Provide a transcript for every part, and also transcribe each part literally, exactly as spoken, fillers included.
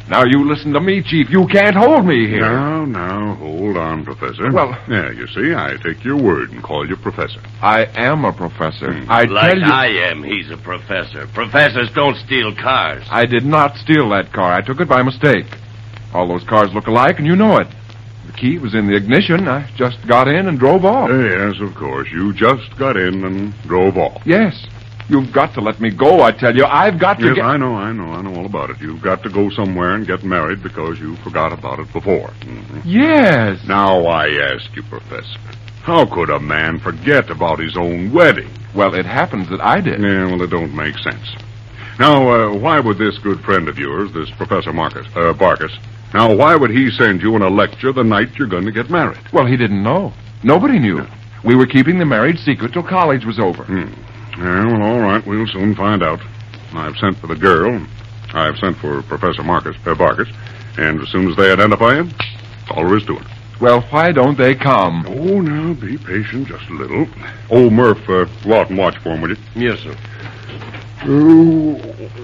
Now, you listen to me, Chief. You can't hold me here. Now, now, hold on, Professor. Well... Yeah, you see, I take your word and call you Professor. I am a professor. Hmm. I like tell you... I am, he's a professor. Professors don't steal cars. I did not steal that car. I took it by mistake. All those cars look alike, and you know it. The key was in the ignition. I just got in and drove off. Uh, yes, of course. You just got in and drove off. Yes. You've got to let me go, I tell you. I've got to Yes, get... I know, I know, I know all about it. You've got to go somewhere and get married because you forgot about it before. Mm-hmm. Yes. Now, I ask you, Professor, how could a man forget about his own wedding? Well, it happens that I did. Yeah, well, it don't make sense. Now, uh, why would this good friend of yours, this Professor Marcus, uh, Barkus, now, why would he send you on a lecture the night you're going to get married? Well, he didn't know. Nobody knew. No. We were keeping the marriage secret till college was over. Hmm. Yeah, well, all right. We'll soon find out. I've sent for the girl. I've sent for Professor Marcus, uh, Barkus. And as soon as they identify him, that's all there is to it. Well, why don't they come? Oh, now, be patient just a little. Oh, Murph, uh, go out and watch for him, will you? Yes, sir. Oh,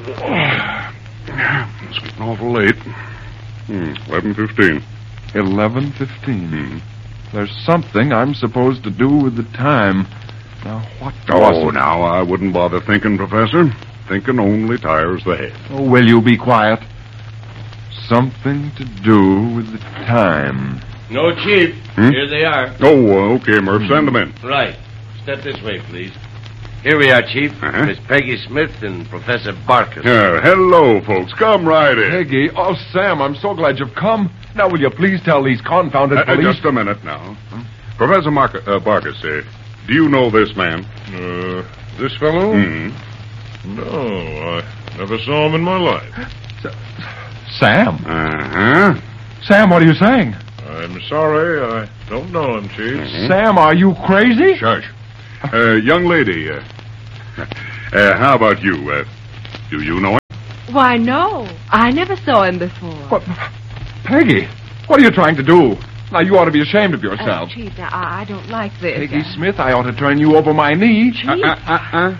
it's getting awful late. Hmm, eleven fifteen. eleven fifteen. Hmm. There's something I'm supposed to do with the time. Now, what Oh, was it? now, I wouldn't bother thinking, Professor. Thinking only tires the head. Oh, will you be quiet? Something to do with the time. No, Chief. Hmm? Here they are. Oh, uh, okay, Murph. Send them in. Right. Step this way, please. Here we are, Chief. Uh-huh. Miss Peggy Smith and Professor Barkus. Uh, hello, folks. Come right in. Peggy, oh, Sam, I'm so glad you've come. Now, will you please tell these confounded Uh, uh, police... just a minute now. Huh? Professor Marcus, uh, Barkus, uh, do you know this man? Uh, this fellow? Mm-hmm. No, I never saw him in my life. Sam? Uh-huh. Sam, what are you saying? I'm sorry, I don't know him, Chief. Mm-hmm. Sam, are you crazy? Shush. Uh, young lady, uh, uh, how about you? Uh, do you know him? Why, no. I never saw him before. What? Peggy, what are you trying to do? Now, you ought to be ashamed of yourself. Uh, Chief, I, I don't like this. Peggy Uh, Smith, I ought to turn you over my knee. Chief, Uh, uh, uh,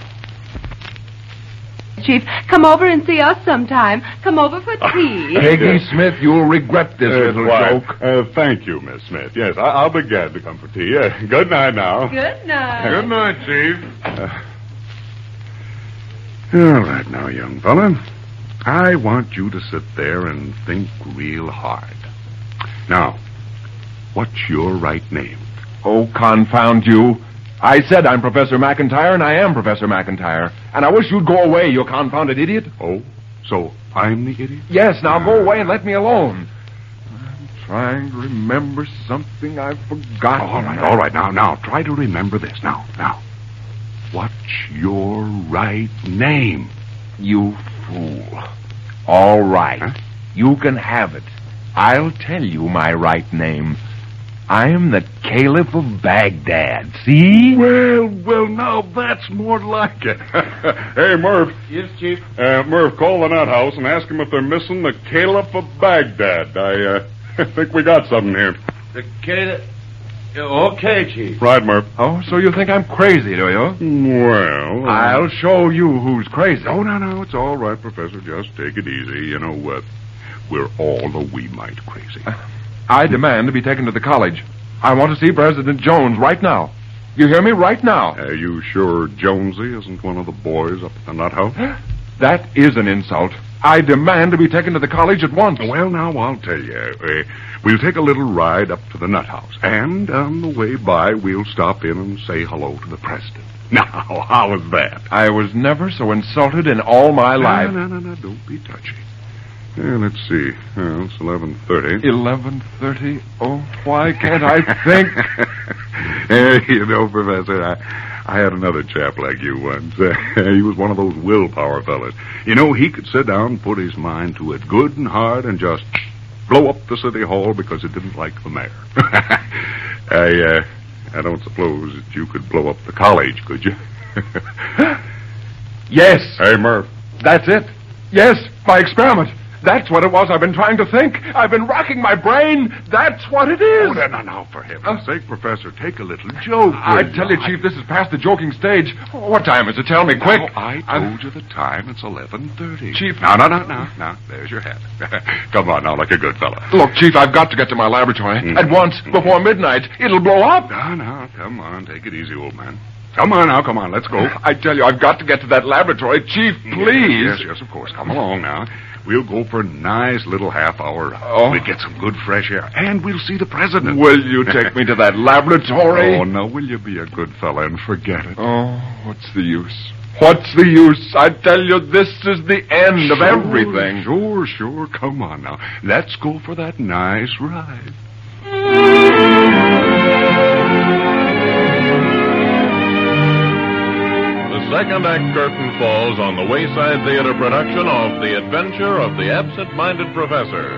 Chief, come over and see us sometime. Come over for tea. Peggy Smith, you'll regret this uh, little quiet. joke. Uh, thank you, Miss Smith. Yes, I- I'll be glad to come for tea. Uh, good night now. Good night. Good night, Chief. Uh, all right now, young fella. I want you to sit there and think real hard. Now, what's your right name? Oh, confound you. I said I'm Professor McIntyre, and I am Professor McIntyre. And I wish you'd go away, you confounded idiot. Oh, so I'm the idiot? Yes, now go away and let me alone. I'm trying to remember something I've forgotten. All right, all right. Now, now, try to remember this. Now, now. What's your right name? You fool. All right. Huh? You can have it. I'll tell you my right name. I'm the Caliph of Baghdad. See? Well, well, now that's more like it. Hey, Murph. Yes, Chief. Uh, Murph, call the nut house and ask them if they're missing the Caliph of Baghdad. I uh, think we got something here. The Caliph... Okay, Chief. Right, Murph. Oh, so you think I'm crazy, do you? Well, uh, I'll show you who's crazy. Oh, no, no, it's all right, Professor. Just take it easy. You know, uh, we're all a wee mite crazy. I demand to be taken to the college. I want to see President Jones right now. You hear me? Right now. Are you sure Jonesy isn't one of the boys up at the nut house? That is an insult. I demand to be taken to the college at once. Well, now, I'll tell you. Uh, we'll take a little ride up to the nut house. And on the way by, we'll stop in and say hello to the president. Now, how was that? I was never so insulted in all my life. No, no, no, no, don't be touchy. Yeah, let's see. Well, it's eleven thirty. eleven thirty? Oh, why can't I think? Hey, you know, Professor, I, I had another chap like you once. Uh, he was one of those willpower fellas. You know, he could sit down and put his mind to it good and hard and just blow up the city hall because he didn't like the mayor. I, uh, I don't suppose that you could blow up the college, could you? Yes. Hey, Murph. That's it. Yes, by experiment. That's what it was. I've been trying to think. I've been racking my brain. That's what it is. Oh, now, now, now, for heaven's sake, Professor, take a little joke. I will tell you, Chief, this is past the joking stage. What time is it? Tell me, quick. Now, I told you the time. It's eleven thirty. Chief. Now, now, now, now, now. There's your hat. Come on now, like a good fellow. Look, Chief, I've got to get to my laboratory. Mm. At once, before midnight. It'll blow up. Now, now, come on. Take it easy, old man. Come on now, come on. Let's go. I tell you, I've got to get to that laboratory. Chief, please. Yes, yes, of course. Come along now. We'll go for a nice little half-hour ride. Oh. We'll get some good fresh air, and we'll see the president. Will you take me to that laboratory? Oh, no, will you be a good fella and forget it? Oh, what's the use? What's the use? I tell you, this is the end of Sure, everything. Sure, sure. Come on now. Let's go for that nice ride. The second act curtain falls on the Wayside Theater production of The Adventure of the Absent-Minded Professor.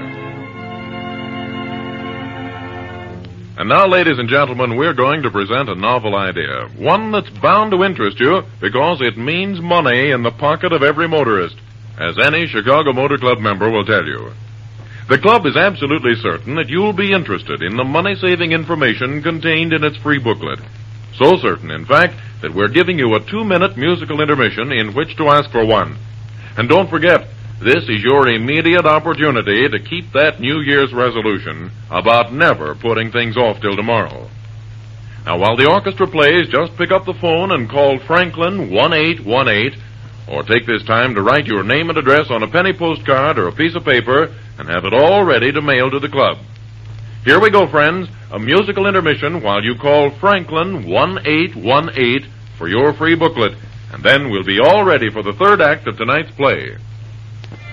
And now, ladies and gentlemen, we're going to present a novel idea. One that's bound to interest you because it means money in the pocket of every motorist, as any Chicago Motor Club member will tell you. The club is absolutely certain that you'll be interested in the money-saving information contained in its free booklet. So certain, in fact, that we're giving you a two-minute musical intermission in which to ask for one. And don't forget, this is your immediate opportunity to keep that New Year's resolution about never putting things off till tomorrow. Now, while the orchestra plays, just pick up the phone and call Franklin one eight one eight, or take this time to write your name and address on a penny postcard or a piece of paper and have it all ready to mail to the club. Here we go, friends, a musical intermission while you call Franklin one eight one eight for your free booklet, and then we'll be all ready for the third act of tonight's play.